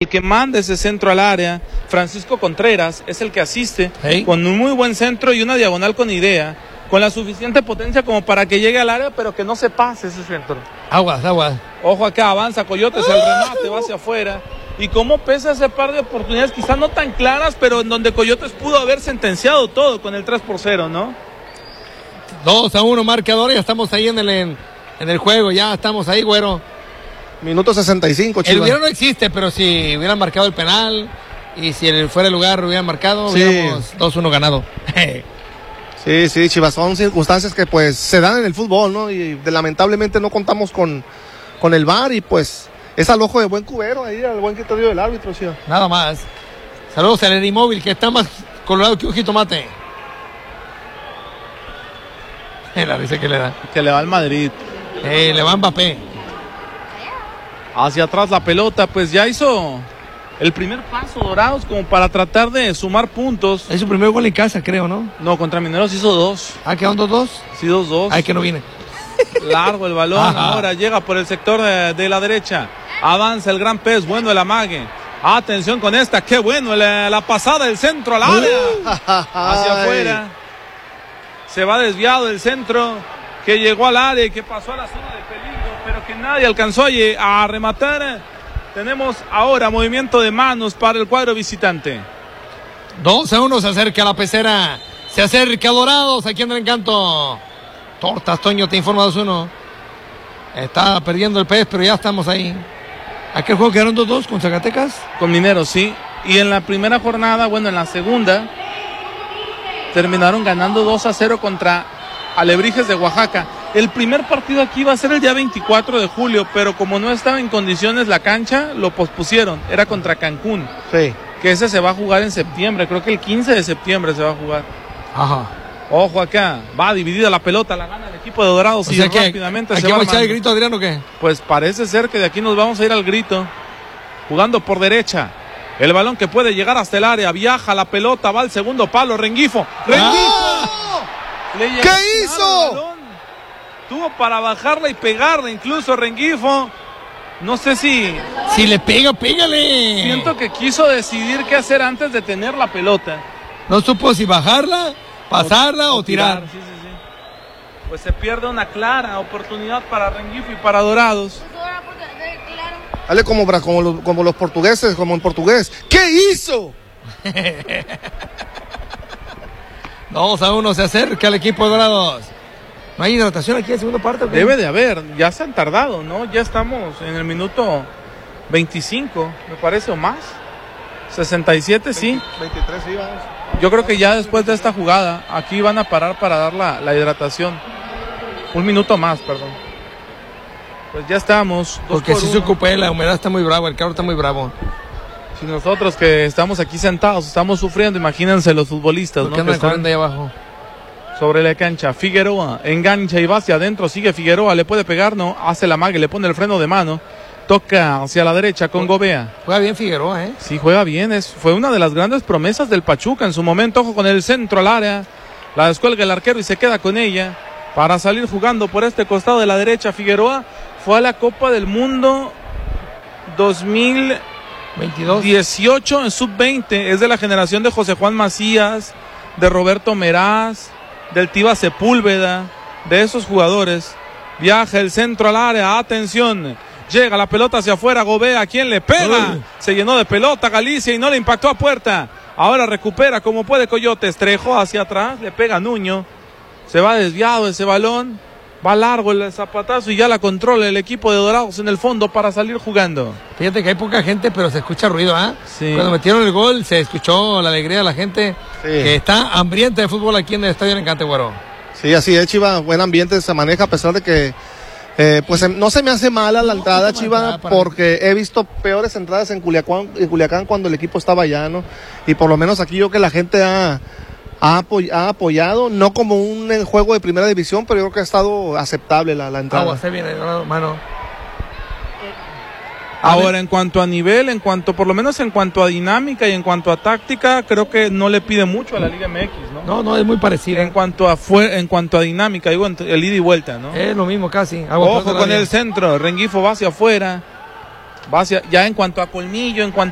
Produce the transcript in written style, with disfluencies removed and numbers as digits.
el que manda ese centro al área. Francisco Contreras es el que asiste con un muy buen centro y una diagonal con idea, con la suficiente potencia como para que llegue al área, pero que no se pase ese centro. Aguas. Ojo acá, avanza Coyotes, el remate va hacia afuera. Y cómo pesa ese par de oportunidades, quizás no tan claras, pero en donde Coyotes pudo haber sentenciado todo con el 3-0, ¿no? 2-1 marcador, ya estamos ahí en el juego, ya estamos ahí, güero. Minuto 65, Chivas. El hubiera no existe, pero si hubieran marcado el penal y si fuera el lugar hubieran marcado, hubiéramos 2-1 ganado. Sí, Chivas, son circunstancias que pues se dan en el fútbol, ¿no? Y lamentablemente no contamos con el VAR y pues es al ojo de buen cubero ahí, al buen criterio del árbitro, Chivas. Nada más. Saludos al Edimóvil, que está más colorado que un jitomate. La risa que le da. Que le va al Madrid. Le va a Mbappé. Hacia atrás la pelota, pues ya hizo el primer paso Dorados como para tratar de sumar puntos. Es su primer gol en casa, creo, ¿no? No, contra Mineros hizo 2. ¿Quedaron 2-2? Sí, 2-2. Ay, que no viene. Largo el balón, ahora llega por el sector de la derecha. Avanza el gran pez, bueno el amague. Atención con esta, qué bueno la pasada del centro al área. Hacia afuera. Se va desviado el centro, que llegó al área y que pasó a la zona de peligro, pero que nadie alcanzó a rematar. Tenemos ahora movimiento de manos para el cuadro visitante. 2-1, se acerca la pecera. Se acerca Dorados, aquí en el Encanto. Tortas, Toño, te informa 2-1. Está perdiendo el pez, pero ya estamos ahí. ¿Aquel juego quedaron 2-2 con Zacatecas? Con Mineros, sí. Y en la primera jornada, bueno, en la segunda, terminaron ganando 2-0 contra Alebrijes de Oaxaca. El primer partido aquí iba a ser el día 24 de julio, pero como no estaba en condiciones la cancha, lo pospusieron. Era contra Cancún. Sí. Que ese se va a jugar en septiembre, creo que el 15 de septiembre se va a jugar. Ajá. Ojo acá, va dividida la pelota, la gana el equipo de Dorados, o sea, y que rápidamente se va a echar el grito, Adrián, ¿o qué? Pues parece ser que de aquí nos vamos a ir al grito. Jugando por derecha. El balón que puede llegar hasta el área, viaja la pelota, va al segundo palo, Rengifo. ¿Qué hizo? Tuvo para bajarla y pegarla incluso Rengifo. No sé si le pega, pégale. Siento que quiso decidir qué hacer antes de tener la pelota. No supo si bajarla, pasarla o tirar. Sí. Pues se pierde una clara oportunidad para Rengifo y para Dorados. Dale como los portugueses, como en portugués. ¿Qué hizo? 2-1, se acerca el equipo de Dorados. ¿No hay hidratación aquí en la segunda parte? Debe de haber, ya se han tardado, ¿no? Ya estamos en el minuto 25, me parece, o más. 67, sí. 23, sí, vamos. Yo creo que ya después de esta jugada, aquí van a parar para dar la hidratación. Un minuto más, perdón. Pues ya estamos. Porque si se ocupa, la humedad está muy brava, el calor está muy bravo. Si nosotros que estamos aquí sentados estamos sufriendo, imagínense los futbolistas, ¿no? Que andan corriendo ahí abajo. Sobre la cancha, Figueroa engancha y va hacia adentro, sigue Figueroa, le puede pegar, no, hace la mague, le pone el freno de mano, toca hacia la derecha con Gobea. Juega bien Figueroa, ¿eh? Sí, juega bien, fue una de las grandes promesas del Pachuca en su momento. Ojo con el centro al área, la descuelga el arquero y se queda con ella para salir jugando por este costado de la derecha. Figueroa fue a la Copa del Mundo 2018 en sub-20, es de la generación de José Juan Macías, de Roberto Meraz, del Tiva Sepúlveda, de esos jugadores. Viaja el centro al área, atención, llega la pelota hacia afuera, Gobea, ¿quién le pega? Se llenó de pelota Galicia y no le impactó a puerta. Ahora recupera como puede Coyotes, Trejo hacia atrás, le pega Nuño, se va desviado ese balón, va largo el zapatazo y ya la controla el equipo de Dorados en el fondo para salir jugando. Fíjate que hay poca gente, pero se escucha ruido, ¿ah? Sí. Cuando metieron el gol, se escuchó la alegría de la gente, que está hambrienta de fútbol aquí en el Estadio Encante, güero. Sí, así es, Chiva, buen ambiente se maneja, a pesar de que pues no se me hace mala la entrada, Chiva, porque he visto peores entradas en Culiacán cuando el equipo estaba allá, ¿no? Y por lo menos aquí yo que la gente ha apoyado, no como un juego de primera división, pero yo creo que ha estado aceptable la entrada. Está bien, hermano. Ahora, en cuanto a nivel, por lo menos en cuanto a dinámica y en cuanto a táctica, creo que no le pide mucho a la Liga MX, ¿no? No, es muy parecido. En cuanto a dinámica, digo, el ida y vuelta, ¿no? Es lo mismo casi. Ojo con el centro, Rengifo va hacia afuera, ya en cuanto a colmillo, en cuanto